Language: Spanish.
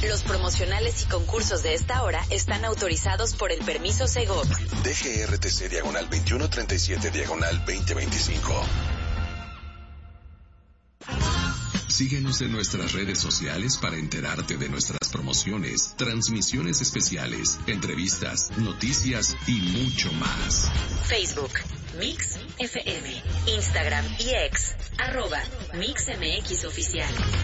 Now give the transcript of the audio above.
Los promocionales y concursos de esta hora están autorizados por el permiso Segov. DGRTC diagonal 2137 diagonal 2025. Síguenos en nuestras redes sociales para enterarte de nuestras promociones, transmisiones especiales, entrevistas, noticias y mucho más. Facebook, Mix FM, Instagram y X, @MixMX Oficial.